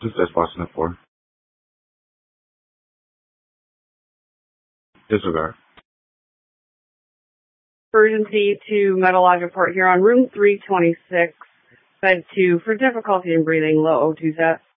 Just as Boston at 4. Disregard. Emergency to Metalog report here on room 326, bed 2 for difficulty in breathing, low O2 set.